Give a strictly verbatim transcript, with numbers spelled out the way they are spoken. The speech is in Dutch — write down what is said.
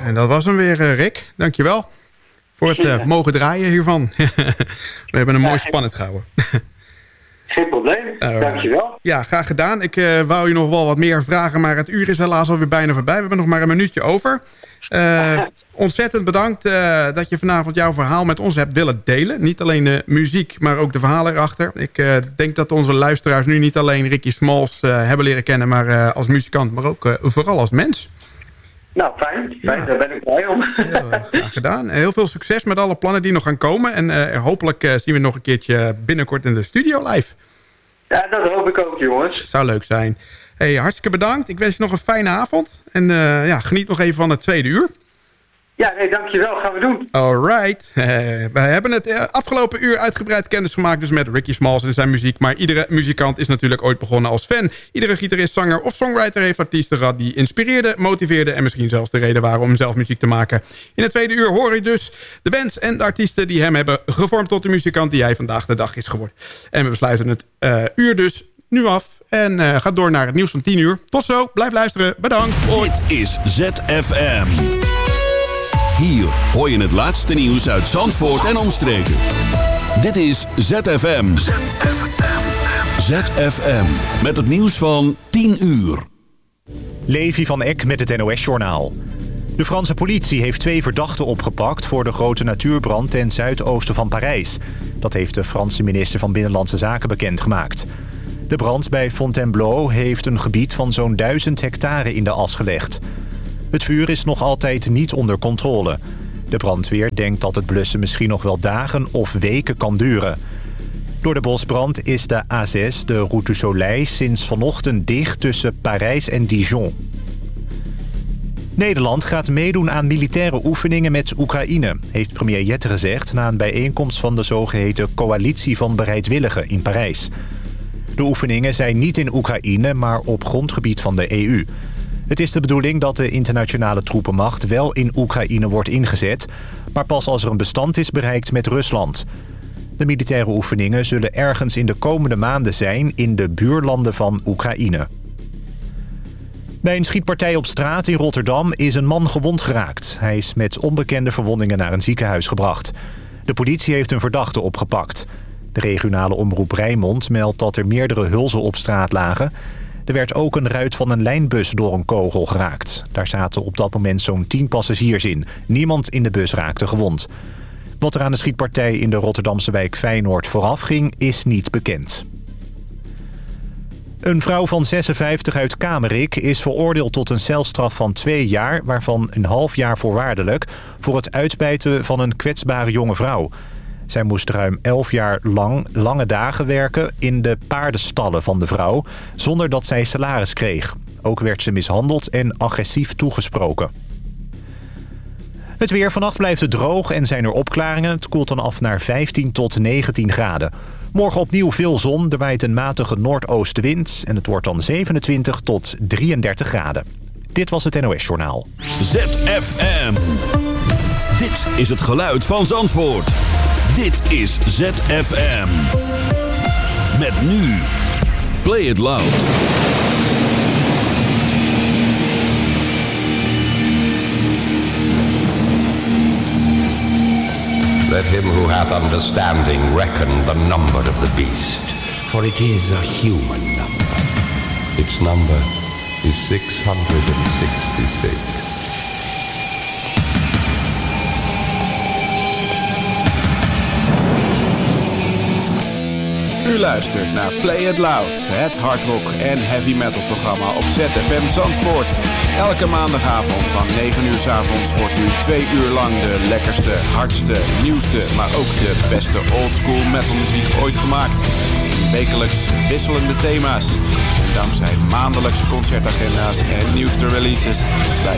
En dat was hem weer, uh, Rick. Dankjewel voor het uh, mogen draaien hiervan. We hebben hem mooi spannend gehouden. Geen probleem, uh, dankjewel. Ja, graag gedaan. Ik uh, wou je nog wel wat meer vragen, maar het uur is helaas alweer bijna voorbij. We hebben nog maar een minuutje over. Uh, ontzettend bedankt uh, dat je vanavond jouw verhaal met ons hebt willen delen. Niet alleen de muziek, maar ook de verhalen erachter. Ik uh, denk dat onze luisteraars nu niet alleen Ricky Smalls uh, hebben leren kennen, maar uh, als muzikant, maar ook uh, vooral als mens. Nou, fijn. fijn. Ja. Daar ben ik blij om. Heel uh, graag gedaan. Heel veel succes met alle plannen die nog gaan komen. En uh, hopelijk uh, zien we nog een keertje binnenkort in de studio live. Ja, dat hoop ik ook, jongens. Zou leuk zijn. Hey, hartstikke bedankt. Ik wens je nog een fijne avond. En uh, ja, geniet nog even van het tweede uur. Ja, nee, dankjewel. Gaan we doen. Alright. Uh, we hebben het uh, afgelopen uur uitgebreid kennis gemaakt dus met Ricky Smalls en zijn muziek. Maar iedere muzikant is natuurlijk ooit begonnen als fan. Iedere gitarist, zanger of songwriter heeft artiesten gehad die inspireerden, motiveerden en misschien zelfs de reden waren om zelf muziek te maken. In het tweede uur hoor je dus de bands en de artiesten die hem hebben gevormd tot de muzikant die hij vandaag de dag is geworden. En we besluiten het uh, uur dus nu af. En uh, gaat door naar het nieuws van tien uur. Tot zo, blijf luisteren. Bedankt. Hoi. Dit is Z F M. Hier hoor je het laatste nieuws uit Zandvoort en omstreken. Dit is Z F M. Z F M. Z F M. Met het nieuws van tien uur. Levi van Eck met het N O S-journaal. De Franse politie heeft twee verdachten opgepakt voor de grote natuurbrand ten zuidoosten van Parijs. Dat heeft de Franse minister van Binnenlandse Zaken bekendgemaakt. De brand bij Fontainebleau heeft een gebied van zo'n duizend hectare in de as gelegd. Het vuur is nog altijd niet onder controle. De brandweer denkt dat het blussen misschien nog wel dagen of weken kan duren. Door de bosbrand is de A zes, de Route du Soleil, sinds vanochtend dicht tussen Parijs en Dijon. Nederland gaat meedoen aan militaire oefeningen met Oekraïne, heeft premier Jette gezegd na een bijeenkomst van de zogeheten Coalitie van Bereidwilligen in Parijs. De oefeningen zijn niet in Oekraïne, maar op grondgebied van de E U. Het is de bedoeling dat de internationale troepenmacht wel in Oekraïne wordt ingezet, maar pas als er een bestand is bereikt met Rusland. De militaire oefeningen zullen ergens in de komende maanden zijn in de buurlanden van Oekraïne. Bij een schietpartij op straat in Rotterdam is een man gewond geraakt. Hij is met onbekende verwondingen naar een ziekenhuis gebracht. De politie heeft een verdachte opgepakt. De regionale omroep Rijnmond meldt dat er meerdere hulzen op straat lagen. Er werd ook een ruit van een lijnbus door een kogel geraakt. Daar zaten op dat moment zo'n tien passagiers in. Niemand in de bus raakte gewond. Wat er aan de schietpartij in de Rotterdamse wijk Feyenoord vooraf ging, is niet bekend. Een vrouw van zesenvijftig uit Kamerik is veroordeeld tot een celstraf van twee jaar... waarvan een half jaar voorwaardelijk... voor het uitbijten van een kwetsbare jonge vrouw. Zij moest ruim elf jaar lang lange dagen werken in de paardenstallen van de vrouw... zonder dat zij salaris kreeg. Ook werd ze mishandeld en agressief toegesproken. Het weer. Vannacht blijft het droog en zijn er opklaringen. Het koelt dan af naar vijftien tot negentien graden. Morgen opnieuw veel zon, er waait een matige noordoostenwind... en het wordt dan zevenentwintig tot drieëndertig graden. Dit was het N O S-journaal. Z F M. Dit is het geluid van Zandvoort. Dit is Z F M. Met nu. Play It Loud. Let him who hath understanding reckon the number of the beast, for it is a human number. Its number is six hundred sixty-six. U luistert naar Play It Loud, het hardrock en heavy metal programma op Z F M Zandvoort. Elke maandagavond van negen uur 's avonds hoort u twee uur lang de lekkerste, hardste, nieuwste, maar ook de beste oldschool metalmuziek ooit gemaakt. Wekelijks wisselende thema's en dankzij maandelijkse concertagenda's en nieuwste releases